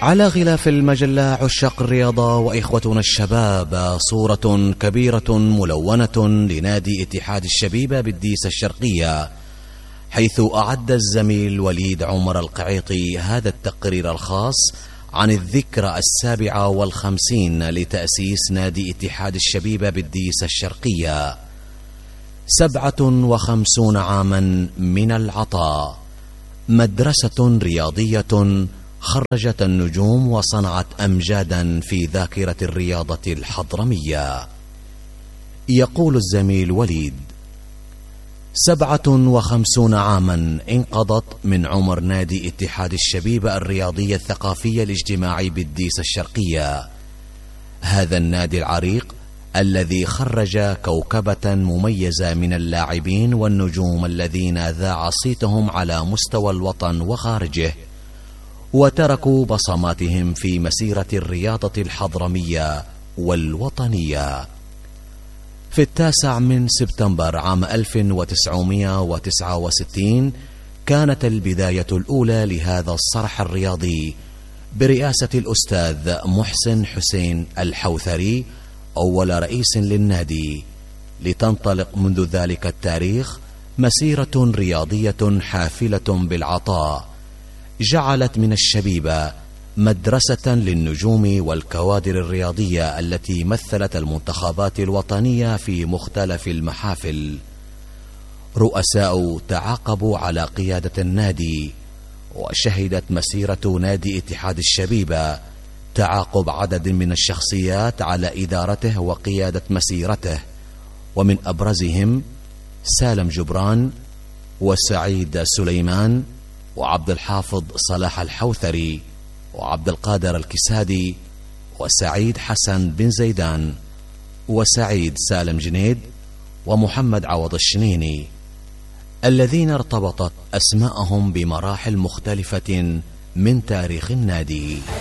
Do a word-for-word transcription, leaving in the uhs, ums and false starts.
على غلاف المجلة عشاق الرياضة وإخوتنا الشباب صورة كبيرة ملونة لنادي اتحاد الشبيبة بالديس الشرقية، حيث أعد الزميل وليد عمر القعيطي هذا التقرير الخاص عن الذكرى السابعة والخمسين لتأسيس نادي اتحاد الشبيبة بالديس الشرقية. سبعة وخمسون عاما من العطاء، مدرسة رياضية خرجت النجوم وصنعت أمجادا في ذاكرة الرياضة الحضرمية. يقول الزميل وليد: سبعة وخمسون عاما انقضت من عمر نادي اتحاد الشبيبة الرياضي الثقافي الاجتماعي بالديس الشرقية، هذا النادي العريق الذي خرج كوكبة مميزة من اللاعبين والنجوم الذين ذاع صيتهم على مستوى الوطن وخارجه، وتركوا بصماتهم في مسيرة الرياضة الحضرمية والوطنية. في التاسع من سبتمبر عام ألف وتسعمائة وتسعة وستين كانت البداية الأولى لهذا الصرح الرياضي برئاسة الأستاذ محسن حسين الحوثري أول رئيس للنادي، لتنطلق منذ ذلك التاريخ مسيرة رياضية حافلة بالعطاء، جعلت من الشبيبة مدرسة للنجوم والكوادر الرياضية التي مثلت المنتخبات الوطنية في مختلف المحافل. رؤساء تعاقبوا على قيادة النادي، وشهدت مسيرة نادي اتحاد الشبيبة تعاقب عدد من الشخصيات على إدارته وقيادة مسيرته، ومن أبرزهم سالم جبران وسعيد سليمان وعبد الحافظ صلاح الحوثري وعبد القادر الكسادي وسعيد حسن بن زيدان وسعيد سالم جنيد ومحمد عوض الشنيني، الذين ارتبطت أسماءهم بمراحل مختلفة من تاريخ النادي.